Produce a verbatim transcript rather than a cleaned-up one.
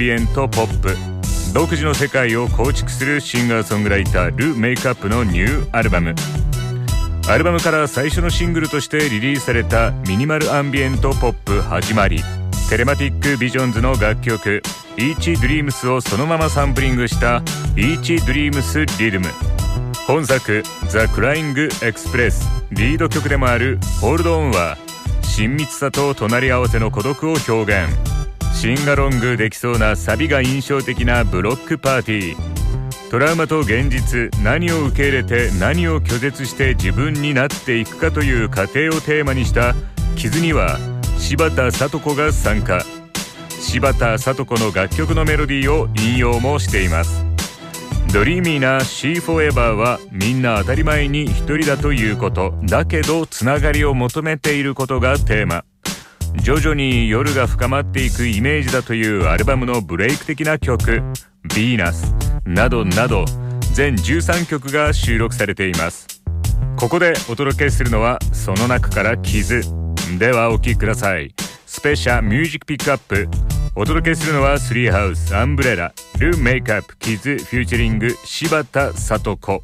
ビエントポップ、独自の世界を構築するシンガーソングライタール・メイクアップのニューアルバム。アルバムから最初のシングルとしてリリースされたミニマルアンビエントポップ始まり、テレマティックビジョンズの楽曲 Each Dreams をそのままサンプリングした Each Dreams Rhythm。 本作 The Crying Express リード曲でもある Hold On は親密さと隣り合わせの孤独を表現。シンガロングできそうなサビが印象的なブロックパーティー。トラウマと現実、何を受け入れて何を拒絶して自分になっていくかという過程をテーマにした傷には柴田聡子が参加。柴田聡子の楽曲のメロディーを引用もしています。ドリーミーな She Forever はみんな当たり前に一人だということだけど、つながりを求めていることがテーマ。徐々に夜が深まっていくイメージだというアルバムのブレイク的な曲ヴィーナスなどなど全じゅうさんきょくが収録されています。ここでお届けするのはその中から傷ではお聴きください。スペシャルミュージックピックアップ。お届けするのはスリーハウスアンブレラルメイクアップ傷フューチャリング柴田聡子。